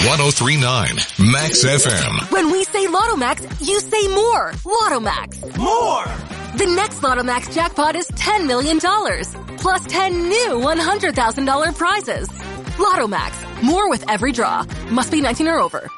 103.9 Max FM. When we say Lotto Max, you say more. Lotto Max. More! The next Lotto Max jackpot is $10 million. Plus 10 new $100,000 prizes. Lotto Max. More with every draw. Must be 19 or over.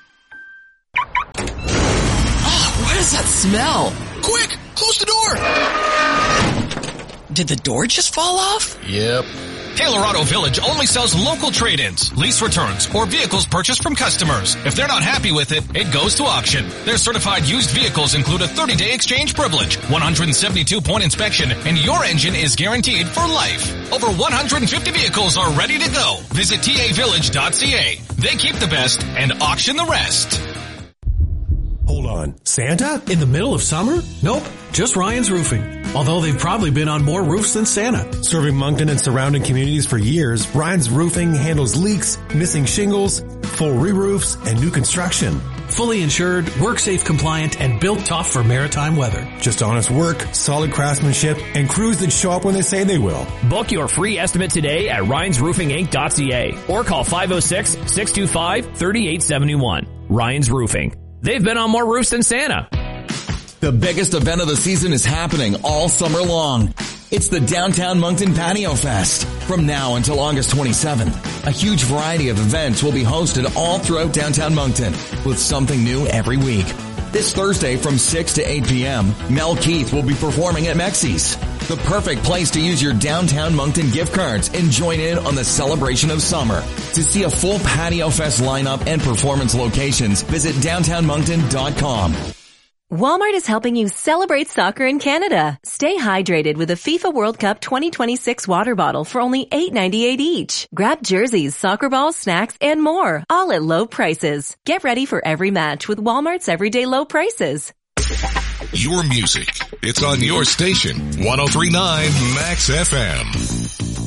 Oh, what is that smell? Quick! Close the door! Did the door just fall off? Yep. Taylor Auto Village only sells local trade-ins, lease returns, or vehicles purchased from customers. If they're not happy with it, it goes to auction. Their certified used vehicles include a 30-day exchange privilege, 172-point inspection, and your engine is guaranteed for life. Over 150 vehicles are ready to go. Visit tavillage.ca. They keep the best and auction the rest. Hold on. Santa? In the middle of summer? Nope. Just Ryan's Roofing. Although they've probably been on more roofs than Santa. Serving Moncton and surrounding communities for years, Ryan's Roofing handles leaks, missing shingles, full re-roofs, and new construction. Fully insured, work-safe compliant, and built tough for maritime weather. Just honest work, solid craftsmanship, and crews that show up when they say they will. Book your free estimate today at RyansRoofingInc.ca or call 506-625-3871. Ryan's Roofing. They've been on more roofs than Santa. The biggest event of the season is happening all summer long. It's the Downtown Moncton Patio Fest. From now until August 27th, a huge variety of events will be hosted all throughout downtown Moncton with something new every week. This Thursday from 6 to 8 p.m., Mel Keith will be performing at Mexie's. The perfect place to use your Downtown Moncton gift cards and join in on the celebration of summer. To see a full Patio Fest lineup and performance locations, visit downtownmoncton.com. Walmart is helping you celebrate soccer in Canada. Stay hydrated with a FIFA World Cup 2026 water bottle for only $8.98 each. Grab jerseys, soccer balls, snacks, and more, all at low prices. Get ready for every match with Walmart's everyday low prices. Your music. It's on your station. 103.9 Max FM.